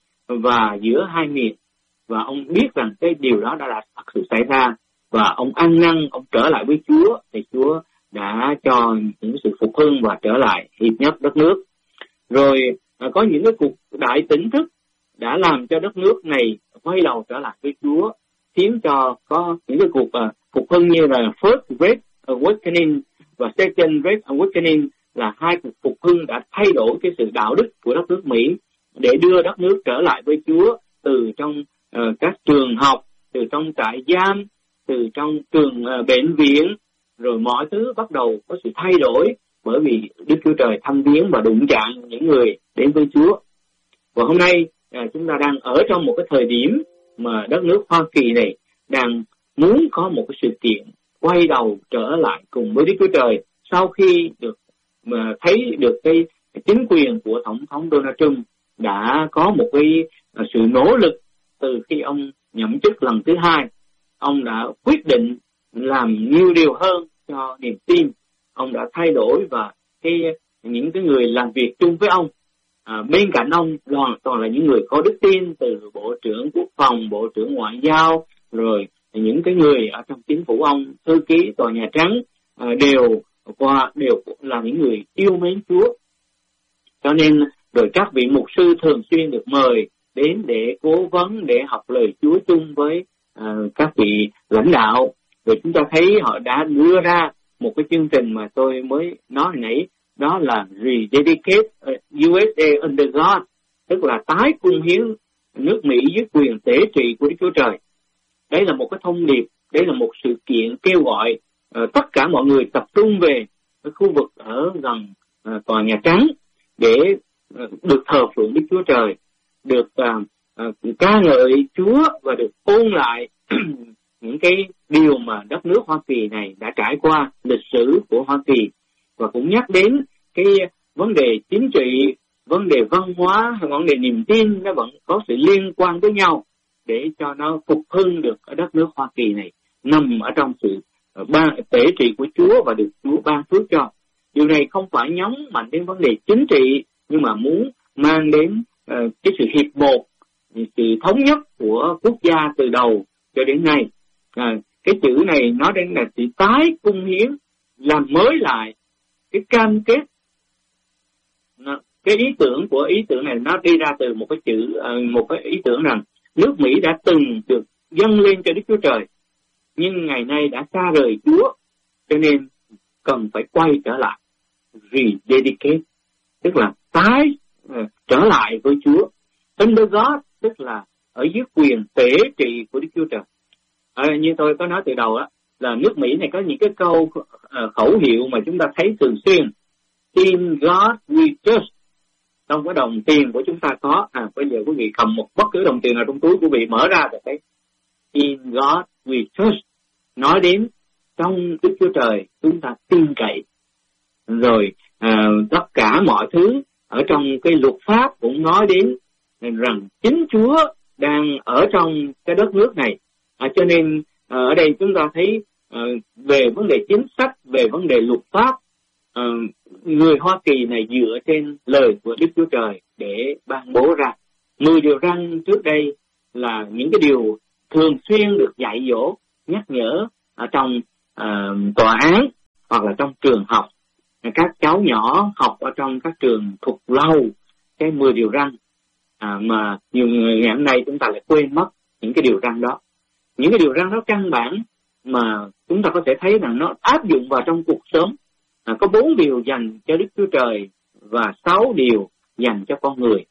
và giữa hai miền, và ông biết rằng cái điều đó đã là thật sự xảy ra, và ông ăn năn, ông trở lại với Chúa, thì Chúa đã cho những sự phục hưng và trở lại hiệp nhất đất nước. Rồi à, có những cái cuộc đại tỉnh thức đã làm cho đất nước này quay đầu trở lại với Chúa, khiến cho có những cái cuộc à, phục hưng như là First Great Awakening và Second Great Awakening, là hai cuộc phục hưng đã thay đổi cái sự đạo đức của đất nước Mỹ để đưa đất nước trở lại với Chúa, từ trong uh, các trường học, từ trong trại giam, từ trong trường uh, bệnh viện, rồi mọi thứ bắt đầu có sự thay đổi bởi vì Đức Chúa Trời thăm viếng và đụng chạm những người đến với Chúa. Và hôm nay uh, chúng ta đang ở trong một cái thời điểm mà đất nước Hoa Kỳ này đang muốn có một cái sự kiện quay đầu trở lại cùng với Đức Chúa Trời sau khi được mà thấy được cái chính quyền của Tổng thống Donald Trump đã có một cái sự nỗ lực từ khi ông nhậm chức lần thứ hai. Ông đã quyết định làm nhiều điều hơn cho niềm tin. Ông đã thay đổi, và cái những cái người làm việc chung với ông, à, bên cạnh ông toàn toàn là những người có đức tin, từ Bộ trưởng Quốc phòng, Bộ trưởng Ngoại giao, rồi những cái người ở trong chính phủ ông, thư ký Tòa Nhà Trắng, à, đều qua đều là những người yêu mến Chúa. Cho nên rồi các vị mục sư thường xuyên được mời đến để cố vấn, để học lời Chúa chung với uh, các vị lãnh đạo. Rồi chúng ta thấy họ đã đưa ra một cái chương trình mà tôi mới nói hồi nãy, đó là Rededicate u ét a under God, tức là tái cung hiến nước Mỹ dưới quyền tế trị của Đức Chúa Trời. Đây là một cái thông điệp, đây là một sự kiện kêu gọi uh, tất cả mọi người tập trung về cái khu vực ở gần uh, Tòa Nhà Trắng để uh, được thờ phượng Đức Chúa Trời, được uh, uh, ca ngợi Chúa và được ôn lại những cái điều mà đất nước Hoa Kỳ này đã trải qua, lịch sử của Hoa Kỳ, và cũng nhắc đến cái vấn đề chính trị, vấn đề văn hóa, hay vấn đề niềm tin nó vẫn có sự liên quan với nhau để cho nó phục hưng được ở đất nước Hoa Kỳ này, nằm ở trong sự ban tế trị của Chúa và được Chúa ban phước cho. Điều này không phải nhấn mạnh đến vấn đề chính trị, nhưng mà muốn mang đến uh, cái sự hiệp một, sự thống nhất của quốc gia từ đầu cho đến nay. À, cái chữ này nói đến là sự tái cung hiến, làm mới lại cái cam kết. Nó, cái ý tưởng của ý tưởng này nó đi ra từ một cái chữ, uh, một cái ý tưởng rằng nước Mỹ đã từng được dâng lên cho Đức Chúa Trời, nhưng ngày nay đã xa rời Chúa, cho nên cần phải quay trở lại, rededicate, tức là tái uh, trở lại với Chúa. Under God, tức là ở dưới quyền tế trị của Đức Chúa Trời. À, như tôi có nói từ đầu á, là nước Mỹ này có những cái câu uh, khẩu hiệu mà chúng ta thấy thường xuyên. In God we trust. Trong cái đồng tiền của chúng ta có, à bây giờ quý vị cầm một bất cứ đồng tiền nào trong túi quý vị mở ra thì thấy In God we trust, nói đến trong Đức Chúa Trời chúng ta tin cậy. Rồi à, tất cả mọi thứ ở trong cái luật pháp cũng nói đến rằng chính Chúa đang ở trong cái đất nước này. À, cho nên à, ở đây chúng ta thấy à, về vấn đề chính sách, về vấn đề luật pháp, à, người Hoa Kỳ này dựa trên lời của Đức Chúa Trời để ban bố ra. Mười điều răn trước đây là những cái điều thường xuyên được dạy dỗ, nhắc nhở ở trong uh, tòa án hoặc là trong trường học. Các cháu nhỏ học ở trong các trường thuộc lâu cái mười điều răn, à, mà nhiều người ngày hôm nay chúng ta lại quên mất những cái điều răn đó. Những cái điều răn đó căn bản mà chúng ta có thể thấy rằng nó áp dụng vào trong cuộc sống. À, có bốn điều dành cho Đức Chúa Trời và sáu điều dành cho con người.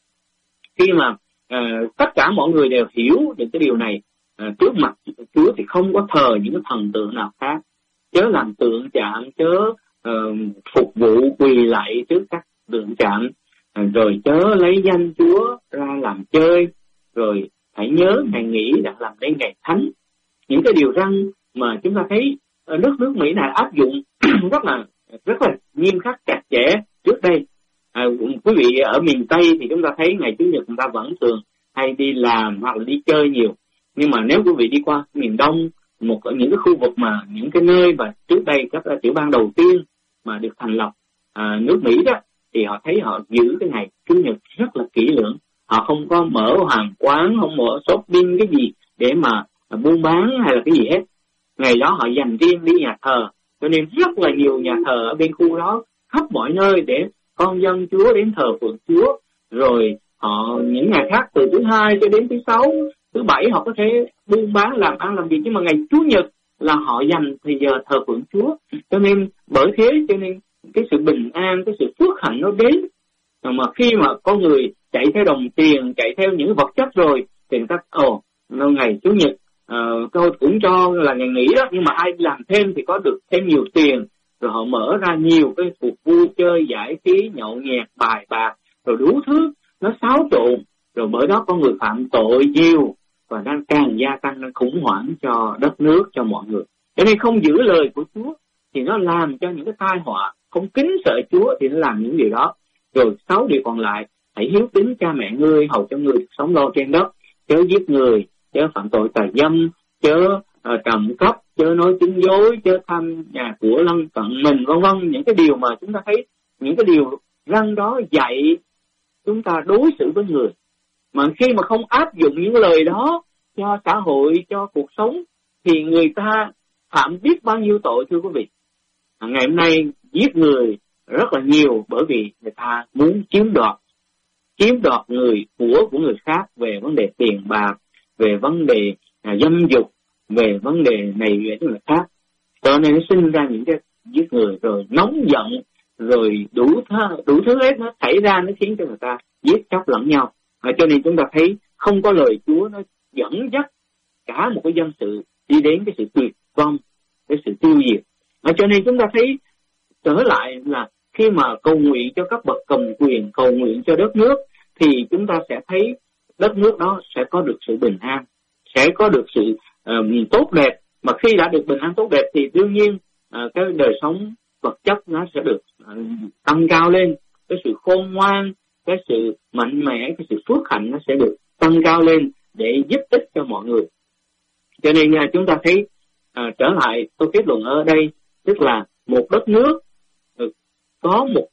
Khi mà uh, tất cả mọi người đều hiểu những cái điều này, uh, trước mặt Chúa thì không có thờ những cái thần tượng nào khác, chớ làm tượng chạm, chớ uh, phục vụ quỳ lạy trước các tượng chạm, uh, rồi chớ lấy danh Chúa ra làm chơi, rồi hãy nhớ ngày nghỉ đã làm nên ngày thánh. Những cái điều răn mà chúng ta thấy ở nước nước Mỹ này áp dụng rất là rất là nghiêm khắc chặt chẽ trước đây. À, quý vị ở miền Tây thì chúng ta thấy ngày Chủ nhật người ta vẫn thường hay đi làm hoặc là đi chơi nhiều. Nhưng mà nếu quý vị đi qua miền Đông, một ở những cái khu vực mà những cái nơi mà trước đây các tiểu bang đầu tiên mà được thành lập à, nước Mỹ đó, thì họ thấy họ giữ cái ngày Chủ nhật rất là kỹ lưỡng. Họ không có mở hàng quán, không mở shopping cái gì để mà buôn bán hay là cái gì hết. Ngày đó họ dành riêng đi nhà thờ, cho nên rất là nhiều nhà thờ ở bên khu đó khắp mọi nơi để con dân Chúa đến thờ phượng Chúa. Rồi họ những ngày khác từ thứ hai cho đến thứ sáu, thứ bảy họ có thể buôn bán làm ăn làm việc, nhưng mà ngày Chủ nhật là họ dành thời giờ thờ phượng Chúa. Cho nên bởi thế cho nên cái sự bình an, cái sự phước hạnh nó đến. Mà khi mà con người chạy theo đồng tiền, chạy theo những vật chất rồi thì người ta ồ oh, ngày Chủ nhật uh, tôi cũng cho là ngày nghỉ đó, nhưng mà ai làm thêm thì có được thêm nhiều tiền. Rồi họ mở ra nhiều cái cuộc vui chơi, giải trí, nhậu nhẹt, bài bạc, rồi đủ thứ, nó xáo trộn. Rồi bởi đó con người phạm tội nhiều và đang càng gia tăng, đang khủng hoảng cho đất nước, cho mọi người. Cho nên không giữ lời của Chúa thì nó làm cho những cái tai họa. Không kính sợ Chúa thì nó làm những điều đó. Rồi sáu điều còn lại: hãy hiếu kính cha mẹ ngươi, hầu cho người sống lo trên đất, chớ giết người, chớ phạm tội tà dâm, chớ uh, trộm cắp, chớ nói chứng dối, chớ tham nhà của lân cận mình, vân vân. Những cái điều mà chúng ta thấy, những cái điều răn đó dạy chúng ta đối xử với người. Mà khi mà không áp dụng những lời đó cho xã hội, cho cuộc sống, thì người ta phạm biết bao nhiêu tội, thưa quý vị. À, ngày hôm nay giết người rất là nhiều bởi vì người ta muốn chiếm đoạt, chiếm đoạt người của của người khác về vấn đề tiền bạc, về vấn đề à, dâm dục, về vấn đề này về người khác. Cho nên nó sinh ra những cái giết người, rồi nóng giận, rồi đủ thứ, đủ thứ hết nó xảy ra, nó khiến cho người ta giết chóc lẫn nhau. À, cho nên chúng ta thấy không có lời Chúa nó dẫn dắt cả một cái dân sự đi đến cái sự tuyệt vong, cái sự tiêu diệt. À, cho nên chúng ta thấy trở lại là khi mà cầu nguyện cho các bậc cầm quyền, cầu nguyện cho đất nước, thì chúng ta sẽ thấy đất nước đó sẽ có được sự bình an, sẽ có được sự uh, tốt đẹp. Mà khi đã được bình an tốt đẹp thì đương nhiên uh, cái đời sống vật chất nó sẽ được uh, tăng cao lên, cái sự khôn ngoan, cái sự mạnh mẽ, cái sự phước hạnh nó sẽ được tăng cao lên để giúp ích cho mọi người. Cho nên uh, chúng ta thấy uh, trở lại tôi kết luận ở đây, tức là một đất nước uh, có một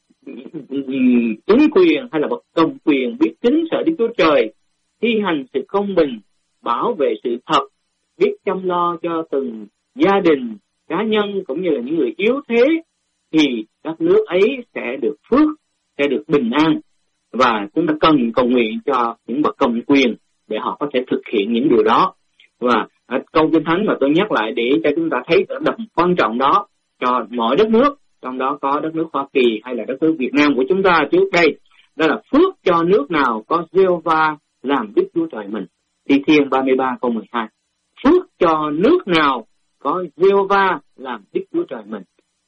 chính quyền hay là bậc cầm quyền biết kính sợ Đức Chúa Trời, thi hành sự công bình, bảo vệ sự thật, biết chăm lo cho từng gia đình, cá nhân cũng như là những người yếu thế, thì đất nước ấy sẽ được phước, sẽ được bình an. Và chúng ta cần cầu nguyện cho những bậc cầm quyền để họ có thể thực hiện những điều đó. Và câu Kinh Thánh mà tôi nhắc lại để cho chúng ta thấy tầm quan trọng đó cho mọi đất nước, trong đó có đất nước Hoa Kỳ hay là đất nước Việt Nam của chúng ta trước đây, đó là phước cho nước nào có Giê-hô-va làm Đức Chúa Trời mình. Thi Thiên ba mươi ba câu mười hai. Phước cho nước nào có Giê-hô-va làm Đức Chúa Trời mình,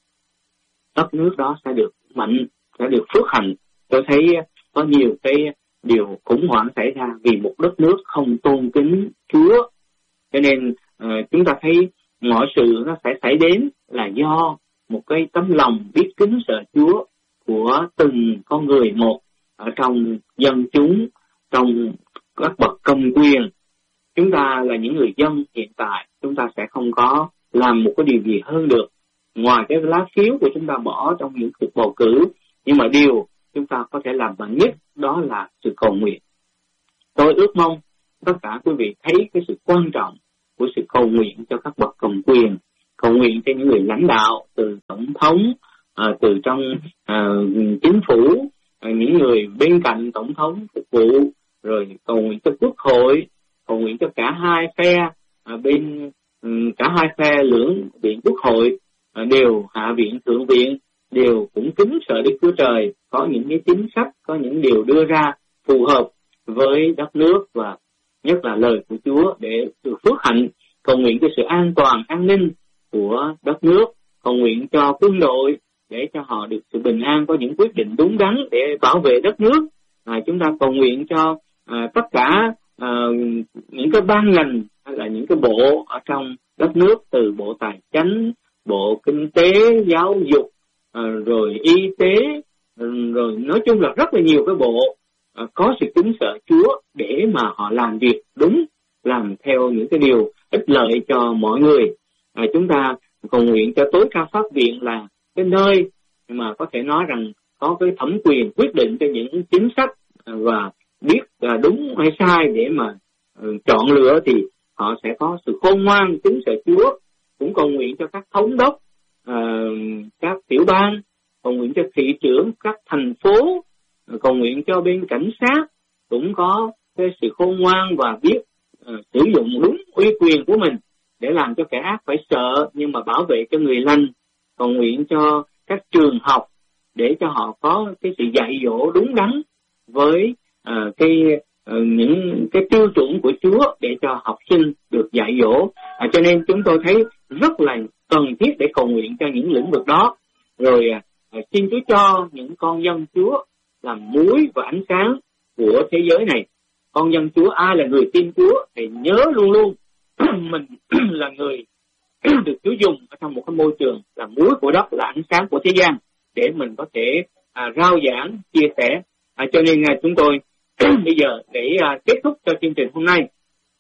đất nước đó sẽ được mạnh, sẽ được phước hạnh. Tôi thấy có nhiều cái điều khủng hoảng xảy ra vì một đất nước không tôn kính Chúa. Cho nên uh, chúng ta thấy mọi sự nó sẽ xảy đến là do một cái tấm lòng biết kính sợ Chúa của từng con người một ở trong dân chúng, trong các bậc cầm quyền. Chúng ta là những người dân hiện tại, chúng ta sẽ không có làm một cái điều gì hơn được ngoài cái lá phiếu của chúng ta bỏ trong những cuộc bầu cử. Nhưng mà điều chúng ta có thể làm bằng nhất đó là sự cầu nguyện. tôi ước mong tất cả quý vị thấy cái sự quan trọng của sự cầu nguyện cho các bậc cầm quyền, cầu nguyện cho những người lãnh đạo, từ tổng thống, à, từ trong à, chính phủ, à, những người bên cạnh tổng thống phục vụ, rồi cầu nguyện cho quốc hội, cầu nguyện cho cả hai phe, à, bên cả hai phe lưỡng viện quốc hội, à, đều hạ viện thượng viện đều cũng kính sợ Đức Chúa Trời, có những cái chính sách, có những điều đưa ra phù hợp với đất nước và nhất là lời của Chúa để được phước hạnh, cầu nguyện cho sự an toàn, an ninh của đất nước, cầu nguyện cho quân đội để cho họ được sự bình an, có những quyết định đúng đắn để bảo vệ đất nước. À, chúng ta cầu nguyện cho à, tất cả à, những cái ban ngành hay là những cái bộ ở trong đất nước, từ bộ tài chính, bộ kinh tế, giáo dục, à, rồi y tế, rồi nói chung là rất là nhiều cái bộ à, có sự kính sợ Chúa để mà họ làm việc đúng, làm theo những cái điều ích lợi cho mọi người. À, chúng ta cầu nguyện cho tối cao pháp viện là cái nơi mà có thể nói rằng có cái thẩm quyền quyết định cho những chính sách và biết là đúng hay sai để mà uh, chọn lựa, thì họ sẽ có sự khôn ngoan kính sợ Chúa. Cũng cầu nguyện cho các thống đốc, uh, các tiểu bang, cầu nguyện cho thị trưởng các thành phố, uh, cầu nguyện cho bên cảnh sát cũng có cái sự khôn ngoan và biết uh, sử dụng đúng uy quyền của mình để làm cho kẻ ác phải sợ nhưng mà bảo vệ cho người lành. Cầu nguyện cho các trường học để cho họ có cái sự dạy dỗ đúng đắn với uh, cái uh, những cái tiêu chuẩn của Chúa để cho học sinh được dạy dỗ. Uh, cho nên chúng tôi thấy rất là cần thiết để cầu nguyện cho những lĩnh vực đó. Rồi uh, xin Chúa cho những con dân Chúa làm muối và ánh sáng của thế giới này. Con dân Chúa, ai là người tin Chúa thì nhớ luôn luôn mình là người được Chúa dùng ở trong một cái môi trường là muối của đất, là ánh sáng của thế gian, để mình có thể à, rao giảng, chia sẻ. À, cho nên à, chúng tôi bây giờ để à, kết thúc cho chương trình hôm nay,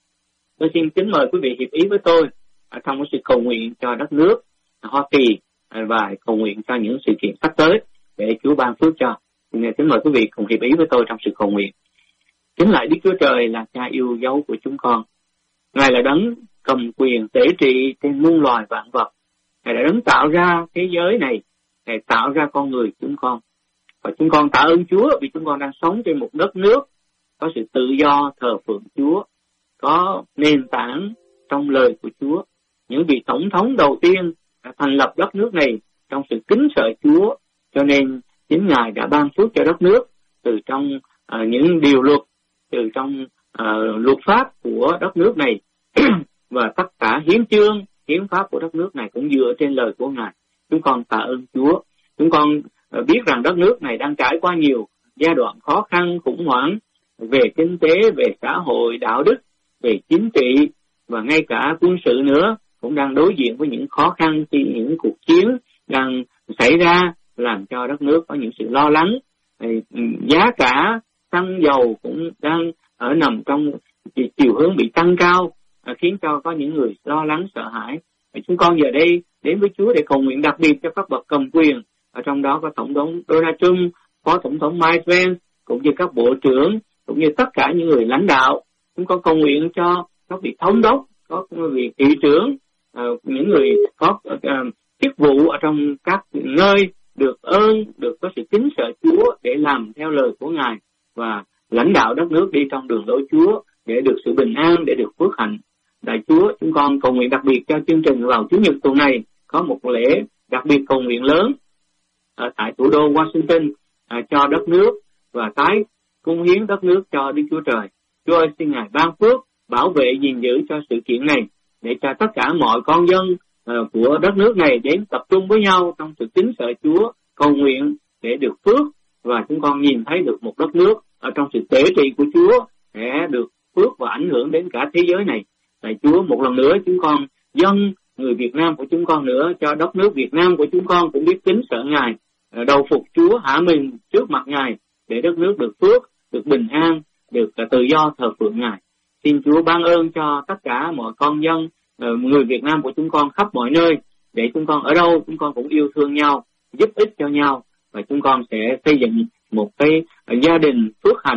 tôi xin kính mời quý vị hiệp ý với tôi à, trong cái sự cầu nguyện cho đất nước à, Hoa Kỳ à, và cầu nguyện cho những sự kiện sắp tới để Chúa ban phước cho. Xin kính mời quý vị cùng hiệp ý với tôi trong sự cầu nguyện. Kính lạy Đức Chúa Trời là Cha yêu dấu của chúng con. Ngài là đấng cầm quyền tể trị trên muôn loài vạn vật. Ngài đã đấng tạo ra thế giới này, Ngài tạo ra con người chúng con. Và chúng con tạ ơn Chúa vì chúng con đang sống trên một đất nước có sự tự do thờ phượng Chúa, có nền tảng trong lời của Chúa. Những vị tổng thống đầu tiên đã thành lập đất nước này trong sự kính sợ Chúa, cho nên chính Ngài đã ban phước cho đất nước từ trong uh, những điều luật, từ trong uh, luật pháp của đất nước này và tất cả hiến chương, hiến pháp của đất nước này cũng dựa trên lời của Ngài. Chúng con tạ ơn Chúa. Chúng con uh, biết rằng đất nước này đang trải qua nhiều giai đoạn khó khăn, khủng hoảng về kinh tế, về xã hội, đạo đức, về chính trị và ngay cả quân sự nữa, cũng đang đối diện với những khó khăn khi những cuộc chiến đang xảy ra, làm cho đất nước có những sự lo lắng. Giá cả xăng dầu cũng đang ở nằm trong chiều hướng bị tăng cao, khiến cho có những người lo lắng sợ hãi. Chúng con giờ đây đến với Chúa để cầu nguyện đặc biệt cho các bậc cầm quyền, ở trong đó có Tổng thống Donald Trump, Phó Tổng thống Mike Pence, cũng như các bộ trưởng, cũng như tất cả những người lãnh đạo. Chúng con cầu nguyện cho các vị thống đốc, có vị thị trưởng, uh, những người có uh, chức vụ ở trong các nơi được ơn, được có sự kính sợ Chúa để làm theo lời của Ngài và lãnh đạo đất nước đi trong đường lối Chúa để được sự bình an, để được phước hạnh. Đại Chúa, chúng con cầu nguyện đặc biệt cho chương trình vào Chủ nhật tuần này có một lễ đặc biệt cầu nguyện lớn ở tại thủ đô Washington uh, cho đất nước và tái cung hiến đất nước cho Đức Chúa Trời. Chúa ơi, xin Ngài ban phước, bảo vệ, gìn giữ cho sự kiện này để cho tất cả mọi con dân uh, của đất nước này đến tập trung với nhau trong sự kính sợ Chúa, cầu nguyện để được phước, và chúng con nhìn thấy được một đất nước ở trong sự tể trị của Chúa sẽ được phước và ảnh hưởng đến cả thế giới này. Tại Chúa, một lần nữa chúng con dâng người Việt Nam của chúng con nữa, cho đất nước Việt Nam của chúng con cũng biết kính sợ Ngài, uh, đầu phục Chúa, hạ mình trước mặt Ngài để đất nước được phước, được bình an, được uh, tự do thờ phượng Ngài. Xin Chúa ban ơn cho tất cả mọi con dân, uh, người Việt Nam của chúng con khắp mọi nơi, để chúng con ở đâu chúng con cũng yêu thương nhau, giúp ích cho nhau, và chúng con sẽ xây dựng một cái uh, gia đình phước hạnh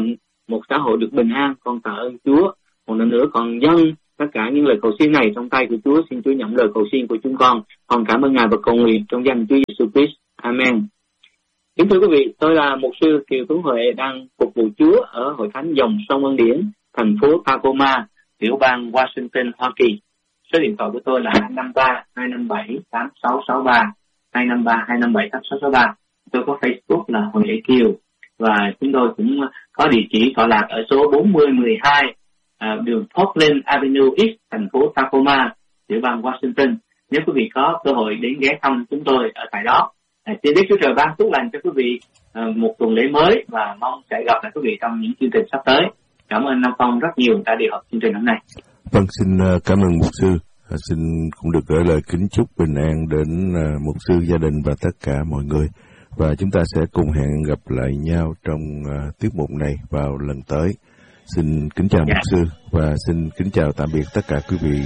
một xã hội được bình an. Con tạ ơn Chúa. Một lần nữa còn dâng tất cả những lời cầu xin này trong tay của Chúa. Xin Chúa nhận lời cầu xin của chúng con. Con cảm ơn Ngài và cầu nguyện trong danh Chúa Giêsu Christ. Amen. Kính thưa quý vị, tôi là mục sư Kiều Tuấn Huệ, đang phục vụ Chúa ở Hội Thánh Dòng Sông Ân Điển, thành phố Tacoma, tiểu bang Washington, Hoa Kỳ. Số điện thoại của tôi là hai năm ba hai năm bảy tám sáu sáu ba, hai năm ba hai năm bảy tám sáu sáu ba. Tôi có Facebook là Huệ Kiều, và chúng tôi cũng có địa chỉ tọa lạc ở số bốn mươi mười hai à, đường Portland Avenue East, thành phố Tacoma, tiểu bang Washington. Nếu quý vị có cơ hội đến ghé thăm chúng tôi ở tại đó, à, xin Đức Chúa Trời ban phúc lành cho quý vị à, một tuần lễ mới, và mong sẽ gặp lại quý vị trong những chương trình sắp tới. Cảm ơn Nam Phong rất nhiều đã điều hợp chương trình hôm nay. Vâng, xin cảm ơn mục sư. À, xin cũng được gửi lời kính chúc bình an đến à, mục sư, gia đình và tất cả mọi người. Và chúng ta sẽ cùng hẹn gặp lại nhau trong à, tiết mục này vào lần tới. Xin kính chào yeah. mục sư và xin kính chào tạm biệt tất cả quý vị.